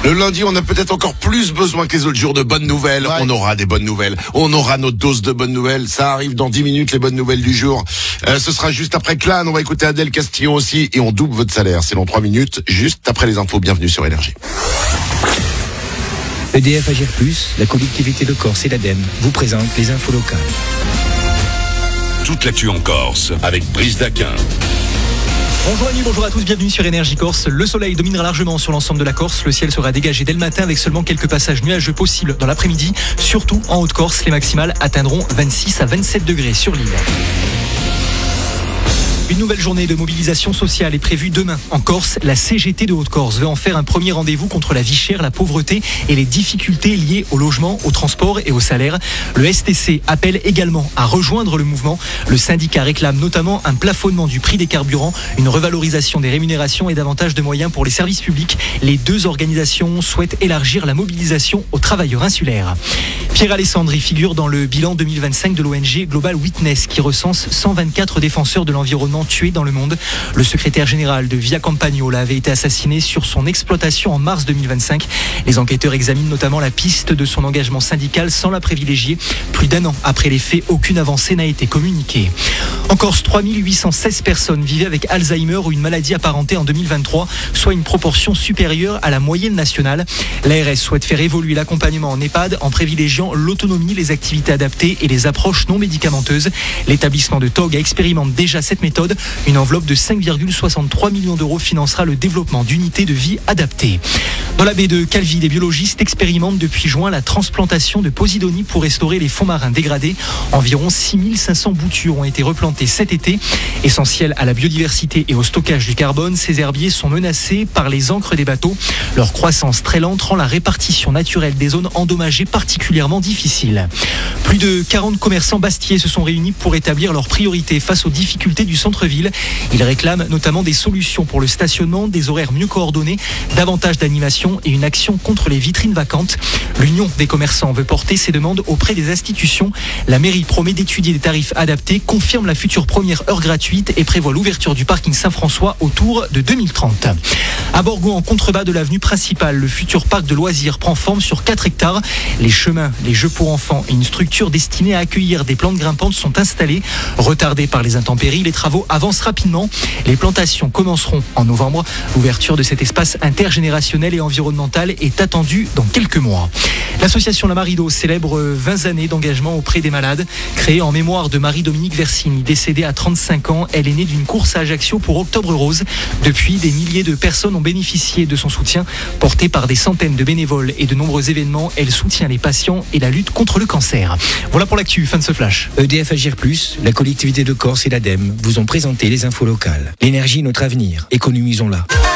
Le lundi, on a peut-être encore plus besoin que les autres jours de bonnes nouvelles. Ouais. On aura des bonnes nouvelles. On aura notre dose de bonnes nouvelles. Ça arrive dans 10 minutes, les bonnes nouvelles du jour. Ce sera juste après Clan. On va écouter Adèle Castillon aussi. Et on double votre salaire. C'est dans 3 minutes, juste après les infos. Bienvenue sur Énergie. EDF Agir Plus, la collectivité de Corse et l'ADEME vous présentent les infos locales. Toute l'actu en Corse avec Brice Daquin. Bonjour Annie, bonjour à tous, bienvenue sur Énergie Corse. Le soleil dominera largement sur l'ensemble de la Corse. Le ciel sera dégagé dès le matin avec seulement quelques passages nuageux possibles dans l'après-midi. Surtout en Haute-Corse, les maximales atteindront 26 à 27 degrés sur l'île. Une nouvelle journée de mobilisation sociale est prévue demain. En Corse, la CGT de Haute-Corse veut en faire un premier rendez-vous contre la vie chère, la pauvreté et les difficultés liées au logement, au transport et au salaire. Le STC appelle également à rejoindre le mouvement. Le syndicat réclame notamment un plafonnement du prix des carburants, une revalorisation des rémunérations et davantage de moyens pour les services publics. Les deux organisations souhaitent élargir la mobilisation aux travailleurs insulaires. Pierre Alessandri figure dans le bilan 2025 de l'ONG Global Witness qui recense 124 défenseurs de l'environnement tués dans le monde. Le secrétaire général de Via Campagnola avait été assassiné sur son exploitation en mars 2025. Les enquêteurs examinent notamment la piste de son engagement syndical sans la privilégier. Plus d'un an après les faits, aucune avancée n'a été communiquée. En Corse, 3816 personnes vivaient avec Alzheimer ou une maladie apparentée en 2023, soit une proportion supérieure à la moyenne nationale. L'ARS souhaite faire évoluer l'accompagnement en EHPAD en privilégiant l'autonomie, les activités adaptées et les approches non médicamenteuses. L'établissement de Tog expérimente déjà cette méthode. Une enveloppe de 5,63 millions d'euros financera le développement d'unités de vie adaptées. Dans la baie de Calvi, des biologistes expérimentent depuis juin la transplantation de Posidonie pour restaurer les fonds marins dégradés. Environ 6500 boutures ont été replantées cet été. Essentiels à la biodiversité et au stockage du carbone, ces herbiers sont menacés par les ancres des bateaux. Leur croissance très lente rend la répartition naturelle des zones endommagées particulièrement difficile. Plus de 40 commerçants bastiais se sont réunis pour établir leurs priorités face aux difficultés du centre-ville. Ils réclament notamment des solutions pour le stationnement, des horaires mieux coordonnés, davantage d'animation et une action contre les vitrines vacantes. L'Union des commerçants veut porter ses demandes auprès des institutions. La mairie promet d'étudier des tarifs adaptés, confirme la future première heure gratuite et prévoit l'ouverture du parking Saint-François autour de 2030. À Borgo, en contrebas de l'avenue principale, le futur parc de loisirs prend forme sur 4 hectares. Les chemins, les jeux pour enfants et une structure destinée à accueillir des plantes grimpantes sont installés. Retardés par les intempéries, les travaux avancent rapidement. Les plantations commenceront en novembre. L'ouverture de cet espace intergénérationnel et environnemental est attendue dans quelques mois. L'association La Marido célèbre 20 années d'engagement auprès des malades. Créée en mémoire de Marie-Dominique Versini, décédée à 35 ans, elle est née d'une course à Ajaccio pour Octobre Rose. Depuis, des milliers de personnes ont bénéficié de son soutien. Portée par des centaines de bénévoles et de nombreux événements, elle soutient les patients et la lutte contre le cancer. Voilà pour l'actu, fin de ce flash. EDF Agir Plus, la collectivité de Corse et l'ADEME vous ont présenté les infos locales. L'énergie, notre avenir. Économisons-la.